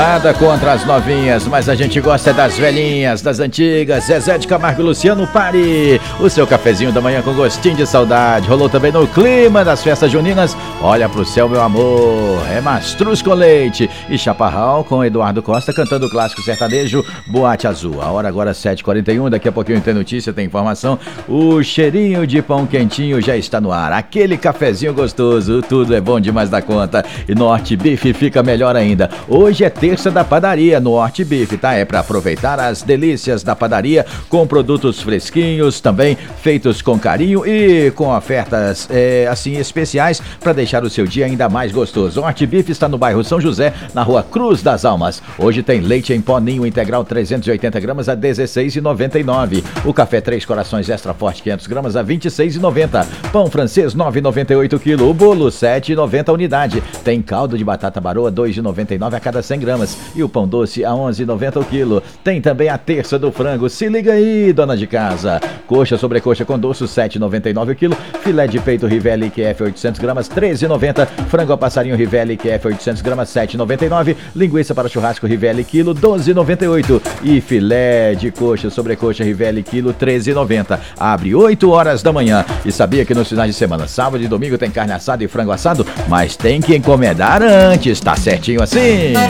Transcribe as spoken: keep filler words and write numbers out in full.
Nada contra as novinhas, mas a gente gosta das velhinhas, das antigas. Zezé de Camargo e Luciano, pare! O seu cafezinho da manhã com gostinho de saudade. Rolou também no clima das festas juninas. Olha pro céu, meu amor. É mastruz com leite e chaparral com Eduardo Costa cantando o clássico sertanejo Boate Azul. A hora agora sete e quarenta e um, daqui a pouquinho tem notícia, tem informação. O cheirinho de pão quentinho já está no ar. Aquele cafezinho gostoso, tudo é bom demais da conta. E no Norte Beef fica melhor ainda. Hoje é terça da padaria no Norte Beef, tá? É para aproveitar as delícias da padaria com produtos fresquinhos, também feitos com carinho e com ofertas é, assim especiais para deixar o seu dia ainda mais gostoso. O Norte Beef está no bairro São José, na rua Cruz das Almas. Hoje tem leite em pó Ninho integral trezentos e oitenta gramas a dezesseis reais e noventa e nove centavos. O café Três Corações Extra Forte quinhentas gramas a vinte e seis reais e noventa centavos. Pão francês nove reais e noventa e oito centavos quilo. O bolo sete reais e noventa centavos unidade. Tem caldo de batata baroa dois reais e noventa e nove centavos a cada cem gramas e o pão doce a onze reais e noventa centavos o quilo. Tem também a terça do frango. Se liga aí, dona de casa. Coxa sobrecoxa com doce sete reais e noventa e nove centavos o quilo. Filé de peito Rivelli Q F oitocentas gramas treze reais e noventa centavos. Frango a passarinho Rivelli Q F oitocentas gramas sete reais e noventa e nove centavos. Linguiça para churrasco Rivelli quilo doze reais e noventa e oito centavos e filé de coxa sobrecoxa Rivelli quilo treze reais e noventa centavos. Abre oito horas da manhã. E sabia que nos finais de semana, sábado e domingo tem carne assada e frango assado, mas tem que encomendar antes, tá certinho assim?